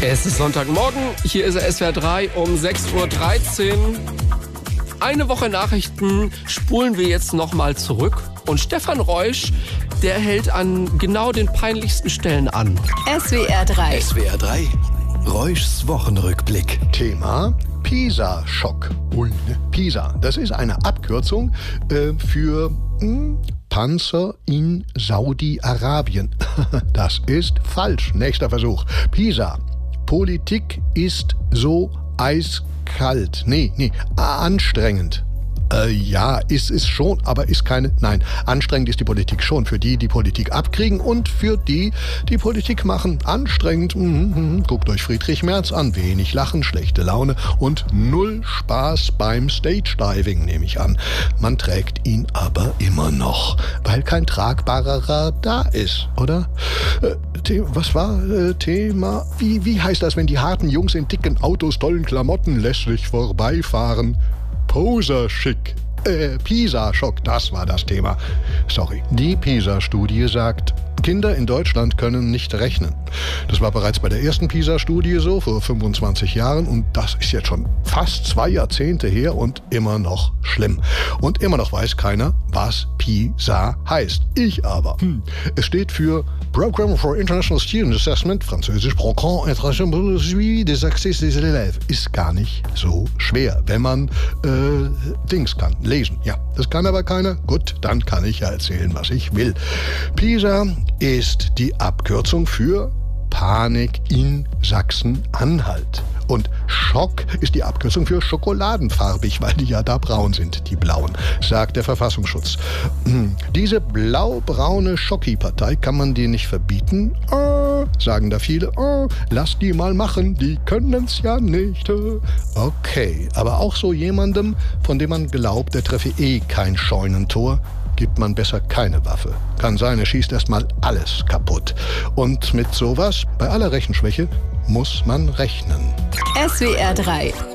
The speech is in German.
Es ist Sonntagmorgen, hier ist SWR 3 um 6.13 Uhr. Eine Woche Nachrichten spulen wir jetzt nochmal zurück. Und Stefan Reusch, der hält an genau den peinlichsten Stellen an. SWR 3. SWR 3, Reuschs Wochenrückblick. Thema Pisa-Schock. Pisa, das ist eine Abkürzung für Panzer in Saudi-Arabien. Das ist falsch. Nächster Versuch. Pisa. Politik ist so eiskalt. Anstrengend. Ja, ist es schon, aber ist keine... Nein, anstrengend ist die Politik schon. Für die Politik abkriegen und für die Politik machen. Anstrengend. Guckt euch Friedrich Merz an. Wenig Lachen, schlechte Laune und null Spaß beim Stage-Diving, nehme ich an. Man trägt ihn aber immer noch, weil kein tragbarer da ist, oder? Was war Thema? Wie heißt das, wenn die harten Jungs in dicken Autos, tollen Klamotten lässig vorbeifahren? Poser-Schick. Pisa-Schock, das war das Thema. Sorry. Die Pisa-Studie sagt, Kinder in Deutschland können nicht rechnen. Das war bereits bei der ersten Pisa-Studie so, vor 25 Jahren. Und das ist jetzt schon fast 2 Jahrzehnte her und immer noch schlimm. Und immer noch weiß keiner, was Pisa heißt. Ich aber. Es steht für Program for International Student Assessment, französisch Programme International Suivi des Accès des Élèves. Ist gar nicht so schwer, wenn man Dings kann, lesen. Ja, das kann aber keiner. Gut, dann kann ich ja erzählen, was ich will. Pisa ist die Abkürzung für Panik in Sachsen-Anhalt. Und Schock ist die Abkürzung für schokoladenfarbig, weil die ja da braun sind, die Blauen, sagt der Verfassungsschutz. Diese blau-braune Schocki-Partei kann man die nicht verbieten, sagen da viele. Lass die mal machen, die können's ja nicht. Okay, aber auch so jemandem, von dem man glaubt, der treffe kein Scheunentor, gibt man besser keine Waffe. Kann sein, er schießt erstmal alles kaputt. Und mit sowas, bei aller Rechenschwäche, muss man rechnen. SWR 3